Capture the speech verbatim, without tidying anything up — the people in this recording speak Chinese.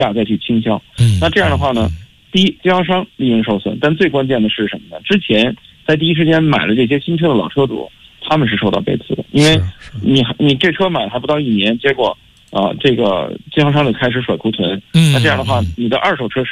价再去倾销。 嗯， 那这样的话呢，第一，经销商利润受损，但最关键的是什么呢？之前在第一时间买了这些新车的老车主，他们是受到背刺的，因为你你这车买还不到一年，结果啊、呃，这个经销商就开始甩库存， 嗯， 那这样的话，你的二手车市